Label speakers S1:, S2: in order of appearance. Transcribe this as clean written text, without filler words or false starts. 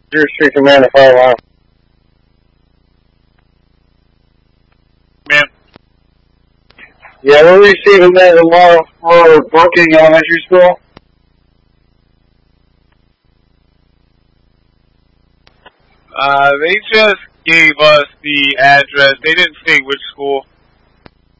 S1: Street Commander 5
S2: Ma'am.
S1: Yeah, we're receiving that tomorrow for Brookings Elementary School.
S2: They just gave us the address. They didn't say which school.